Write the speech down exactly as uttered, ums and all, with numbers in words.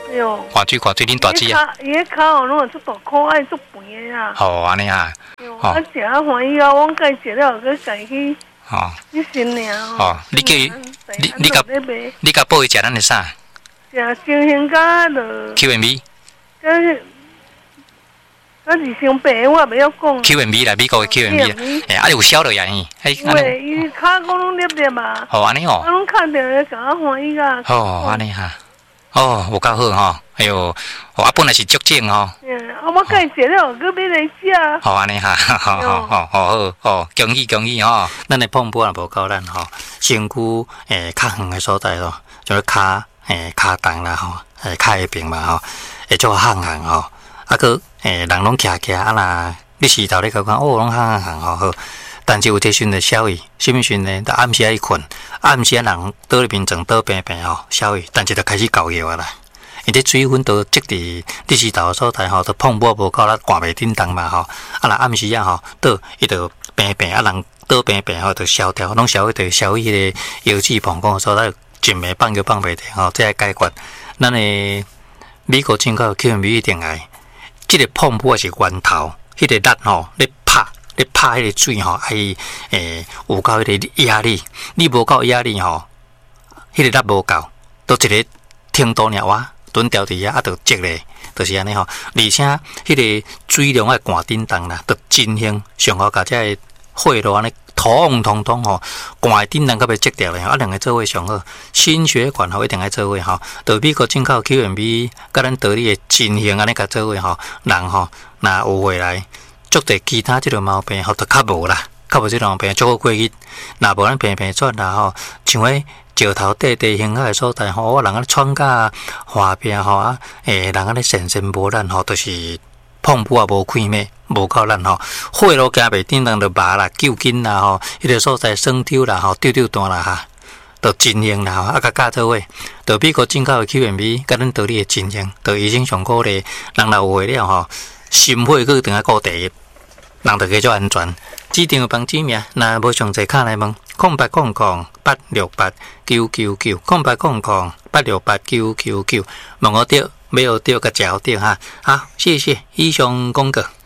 哎呦， 看水看水，恁大姐啊？ 伊个脚哦，拢会出大可爱，足肥的啊。 哦，安尼啊。 哦。啊，食啊欢喜啊，阮家食了，佮家去。 哦。 去新娘。 哦，你叫伊，你你甲你甲报伊食咱的啥？ 食星星甲落。 Q and B。 佮佮是上白，我袂晓讲。 Q and B 啦，美国的 Q and B 哎，啊有销落呀伊。 喂，伊骹讲拢粒粒嘛。 哦，安尼哦。 啊，拢看着咧，甲我欢喜啊。 哦，安尼哈。哦，有够好吼，哎呦，哦，啊本来是足正吼。 嗯，啊我介食了，佮要来食。 好安尼哈，好好好好好好，恭喜恭喜吼！咱的碰波也无够咱吼，身躯诶较远的所在咯，就是骹诶骹重啦吼，诶骹下边嘛吼，会做行行吼，啊个诶人拢徛徛啊啦，你时头咧讲讲哦，拢行行吼好。但是有一阵的消息，什么时呢？到暗时爱困，暗时啊人倒入面床倒平平吼，消息，但是就开始搞药啊啦。因这水分都积伫日时头所在吼，都碰波无够啦，挂袂叮当嘛吼。啊，若暗时啊吼，倒伊就平平啊，人倒平平吼，就消掉，拢消去就消去迄个药剂膀胱所在，尽袂放就放袂掉吼，这来解决。咱的美国进口 Q and B 一定爱，这个碰波是源头，迄、那个力吼，你拍。你拍迄个水吼，爱诶有够迄个压力，你无够压力吼，迄、那个力无够，都一个听度尔哇，蹲掉伫遐啊，就积咧，就是安尼吼。而且迄个水量爱灌叮当啦，都真香，上好甲遮个火路安尼通通通吼，灌叮当甲要积掉咧，啊两个做伙上好，心血管吼一定爱做伙吼。就美国进口 Q and B， 甲咱道理的真香安尼甲做伙吼，人吼若有回来。足侪其他即个毛病，吼，就较无啦，较无即个毛病，足好过去。若无咱平平转啦吼，像迄石头底底形海的所在吼，我人安尼喘甲滑病吼啊，诶，人安尼神神无力吼，就是碰布啊无开灭，无够咱吼，火路行袂叮当就麻啦、救筋啦吼，迄个所在酸丢啦吼、丢丢断啦哈，都真用啦吼，啊甲加做伙，就美国进口的 Q and B， 甲咱道理的真用，就医生上鼓励，人若有会了吼。心肺佫定下顾第一，人就加做安全。指定有帮指名，若无详细卡来问，空八空空八六八九九九，空八空空八六八九九九，问我对，没有对，甲食对哈。好，谢谢以上公告。